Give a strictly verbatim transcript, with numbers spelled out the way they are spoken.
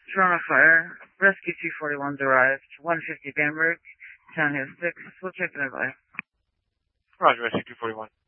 Toronto Fire, Rescue two forty-one's arrived, one fifty Bamberg, Townhouse six, we'll check the nearby. Roger, Rescue two forty-one.